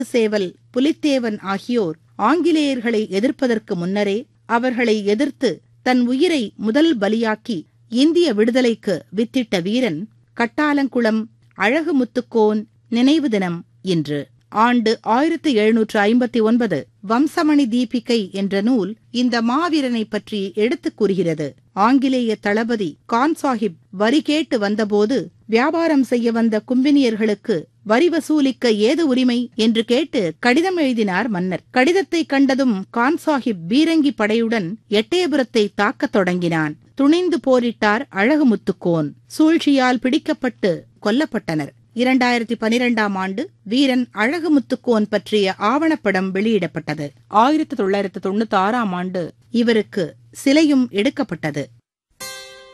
சேவல், புலித்தேவன் ஆகியோர் ஆங்கிலேயர்களை எதிர்ப்பதற்கு முன்னரே அவர்களை எதிர்த்து தன் உயிரை முதல் பலியாக்கி இந்திய விடுதலைக்கு வித்திட்ட வீரன் கட்டாலங்குளம் அழகுமுத்துக்கோன் நினைவு தினம் இன்று. ஆண்டு 1759. வம்சமணி தீபிகை என்ற நூல் இந்த மாவீரனை பற்றி எடுத்துக் கூறுகிறது. ஆங்கிலேய தளபதி கான் சாஹிப் வரி கேட்டு வந்தபோது வியாபாரம் செய்ய வந்த கும்பினியர்களுக்கு வரி வசூலிக்க ஏது உரிமை என்று கேட்டு கடிதம் எழுதினார் மன்னர். கடிதத்தை கண்டதும் கான் சாஹிப் பீரங்கி படையுடன் எட்டயபுரத்தை தாக்கத் தொடங்கினான். துணிந்து போரிட்டார் அழகுமுத்துக்கோன். சூழ்ச்சியால் பிடிக்கப்பட்டு கொல்லப்பட்டனர். 2012ஆம் ஆண்டு வீரன் அழகுமுத்துக்கோன் பற்றிய ஆவணப்படம் வெளியிடப்பட்டது. 1996ஆம் ஆண்டு இவருக்கு சிலையும் எடுக்கப்பட்டது.